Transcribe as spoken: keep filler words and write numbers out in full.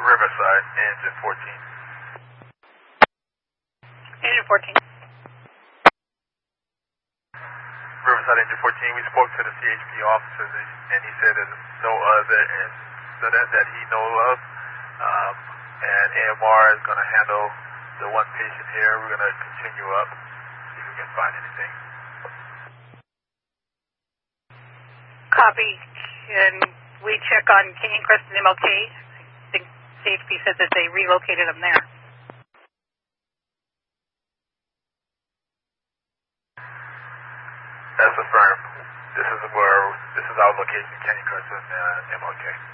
Riverside, engine fourteen. Engine fourteen. Riverside, engine fourteen. We spoke to the C H P officers, and he said there's no other incident that he knows of. Um, and A M R is going to handle the one patient here. We're going to continue up, see if we can find anything. Copy. Can we check on Canyon Crest and M L K? I think C H P said that they relocated them there. That's affirmed. This is where, this is our location, Canyon Crest and uh, M L K.